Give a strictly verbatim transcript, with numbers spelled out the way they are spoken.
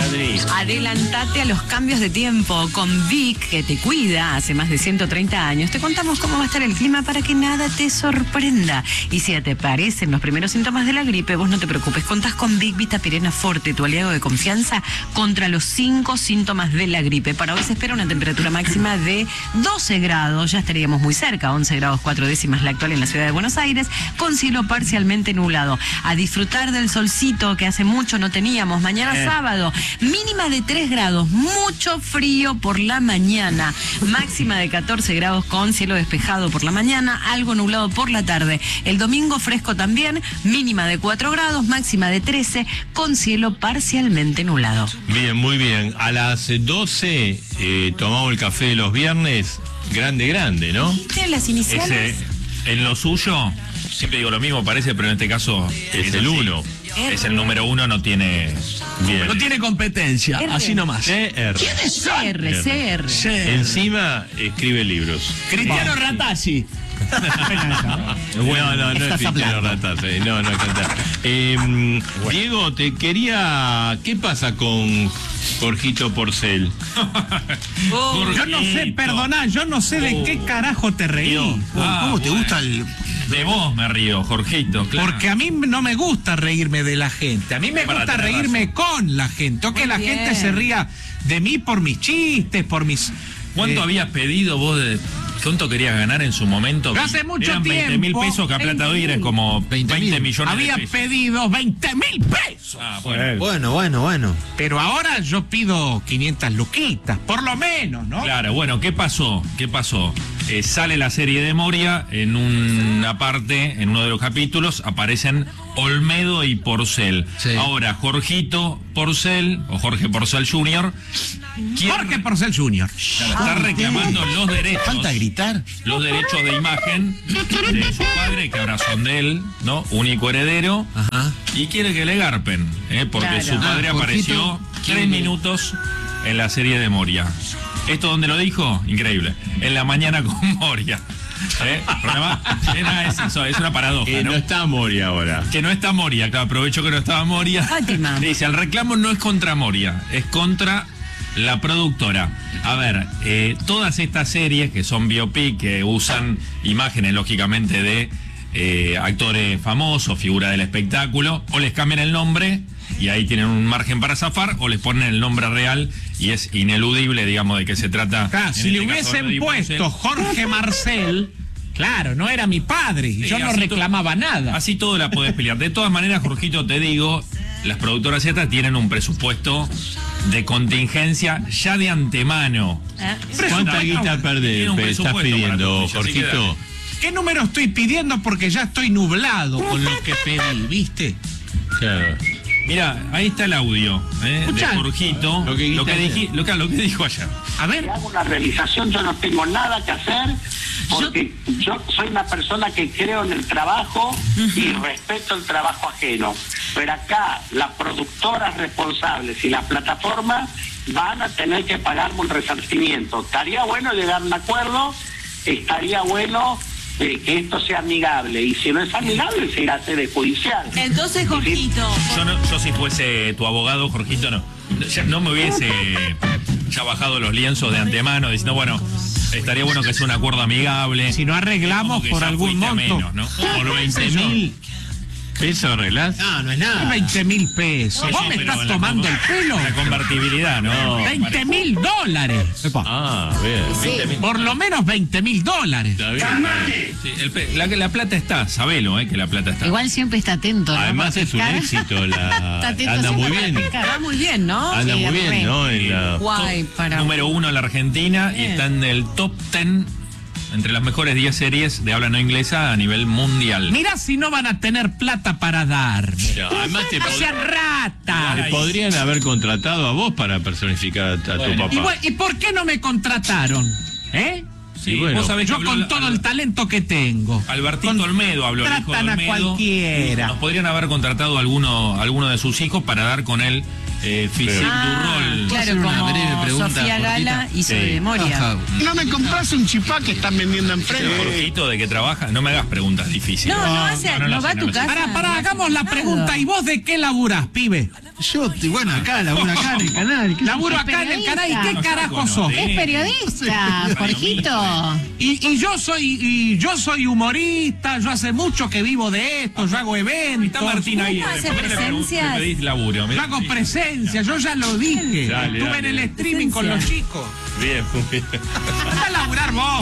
Adri. Adelantate a los cambios de tiempo. Con Vic, que te cuida hace más de ciento treinta años, te contamos cómo va a estar el clima para que nada te sorprenda. Y si te parecen los primeros síntomas de la gripe, vos no te preocupes, contás con Vic Vitapirena Forte, tu aliado de confianza contra los cinco síntomas de la gripe. Para hoy se espera una temperatura máxima de doce grados, ya estaríamos muy cerca, once grados cuatro décimas la actual en la ciudad de Buenos Aires, con cielo parcialmente nublado. A disfrutar del solcito que hace mucho no teníamos. Mañana eh. sábado, mínima de tres grados, mucho frío por la mañana, máxima de catorce grados con cielo despejado por la mañana, algo nublado por la tarde. El domingo fresco también, mínima de cuatro grados, máxima de trece con cielo parcialmente nublado. Bien, muy bien. A las doce eh, tomamos el café de los viernes, grande, grande, ¿no? ¿Viste las iniciales? Ese, en lo suyo, siempre digo lo mismo, parece, pero en este caso es, es el uno. Es el número uno, no tiene... Bien. No tiene competencia, R. así nomás. C R. ¿Quién es C R? C R. C R. Encima escribe libros. Cristiano Ratazzi. No, no, no es Cristiano Ratazzi. No, no es Ratazzi. Eh, bueno. Diego, te quería... ¿Qué pasa con Jorgito Porcel? Oh, yo no sé, perdoná, yo no sé de oh. qué carajo te reí. Oh, ah, ¿Cómo te bueno. gusta el...? De vos me río, Jorgito, claro. Porque a mí no me gusta reírme de la gente. A mí me Para gusta reírme razón. con la gente. O que Muy la bien. gente se ría de mí por mis chistes, por mis... ¿Cuánto eh, habías pedido vos de... ¿Cuánto querías ganar en su momento? Hace mucho eran tiempo. veinte mil pesos, que a plata hoy eran como veinte millones Había de pesos. pedido veinte mil pesos. Ah, bueno. bueno, bueno, bueno. Pero ahora yo pido quinientas luquitas, por lo menos, ¿no? Claro, bueno, ¿qué pasó? ¿Qué pasó? Eh, sale la serie de Moria, en una parte, en uno de los capítulos, aparecen Olmedo y Porcel. Sí. Ahora, Jorgito Porcel, o Jorge Porcel junior Jorge Porcel junior Está ah, reclamando ¿qué? los derechos. Falta gritar. Los derechos de imagen de su padre, que ahora son de él, ¿no? Único heredero. Ajá. Y quiere que le garpen, ¿eh? Porque claro. su padre ah, apareció tres minutos en la serie de Moria. ¿Esto dónde lo dijo? Increíble. En la mañana con Moria. ¿Eh? Era eso, es una paradoja. Que ¿no? no está Moria ahora. Que no está Moria, claro, aprovecho que no estaba Moria. Fátima. Dice, el reclamo no es contra Moria, es contra la productora. A ver, eh, todas estas series que son biopic, que usan imágenes, lógicamente, de eh, actores famosos, figura del espectáculo, o les cambian el nombre y ahí tienen un margen para zafar, o les ponen el nombre real y es ineludible, digamos, de qué se trata. Claro, si le hubiesen puesto Jorge Marcel, claro, no era mi padre, y sí, yo no reclamaba nada. Así todo la podés pelear. De todas maneras, Jorgito, te digo, las productoras estas tienen un presupuesto de contingencia ya de antemano. ¿Eh? ¿Cuánta guita perdés, estás pidiendo, Jorgito? ¿Qué número estoy pidiendo? Porque ya estoy nublado con lo que pedí, ¿viste? Claro. Mira, ahí está el audio ¿eh? de Jorgito, lo que, lo, que dije, lo, que, lo que dijo ayer. A ver. Si hago una realización, yo no tengo nada que hacer, porque yo, yo soy una persona que creo en el trabajo y respeto el trabajo ajeno. Pero acá las productoras responsables y las plataformas van a tener que pagarme un resarcimiento. Estaría bueno llegar a un acuerdo, estaría bueno... Eh, que esto sea amigable, y si no es amigable se irá a sede judicial. Entonces, Jorgito, yo, no, yo si fuese tu abogado, Jorgito, no ya no me hubiese ya bajado los lienzos de antemano diciendo, bueno, estaría bueno que sea un acuerdo amigable. Si no arreglamos por algún monto menos, ¿no? Por veinte mil pesos arreglás. No, no es nada. veinte mil pesos. ¿Vos me estás tomando el pelo? La convertibilidad, ¿no? veinte mil dólares. Ah, bien. Sí. Por lo menos veinte mil dólares. Sí, el, la, la plata está, sabelo, eh, que la plata está. Igual siempre está atento, ¿no? Además es un cara. éxito. La... Anda muy bien. Va muy bien, ¿no? Anda sí, muy bien, re. ¿no? En la... Guay, para... Número uno en la Argentina bien. Y está en el top ten entre las mejores diez series de habla no inglesa a nivel mundial. Mirá si no van a tener plata para dar. No, además te no pod... sean ratas. Te podrían haber contratado a vos para personificar a, a bueno. tu papá. ¿Y, bueno, ¿Y por qué no me contrataron? ¿Eh? Sí, bueno, vos sabés yo que con todo al, el talento que tengo. Albertito con, Olmedo habló. Tratan Olmedo, a cualquiera. Nos podrían haber contratado a alguno, a alguno de sus hijos para dar con él eh, Physique Ah, du Rol. claro, Una como breve pregunta, Sofía cortita. Gala hizo Sí. de Moria. Ajá. ¿No me compras un chipá que están vendiendo enfrente? Jorgito, ¿de qué trabaja? No me hagas preguntas difíciles. No, no hace, no, lo va sé, a tu lo sé. casa. Pará, pará, no hagamos hace la nada. pregunta. ¿Y vos de qué laburás, pibe? Yo, te- bueno, acá, laburo acá en el canal. ¿qué- Laburo Es acá en el periodista. canal. ¿Y qué No, carajo no, sos? no, Es periodista, Jorgito. Y, y yo soy y yo soy humorista, yo hace mucho que vivo de esto, yo hago eventos. Está Martín ahí. ¿Cómo hace ¿por qué le pregun- presencias? le pedís laburo? Yo Mirá, hago sí. presencia, yo ya lo dije. Dale, Estuve dale. en el streaming con los chicos. Bien, muy bien. Anda a laburar vos.